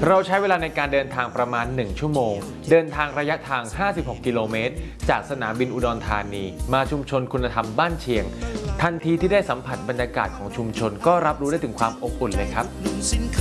เราใช้เวลาในการเดินทางประมาณ1ชั่วโมงเดินทางระยะทาง56กิโลเมตรจากสนามบินอุดรธานีมาชุมชนคุณธรรมบ้านเชียงทันทีที่ได้สัมผัสบรรยากาศของชุมชนก็รับรู้ได้ถึงความอบอุ่นเลยครับ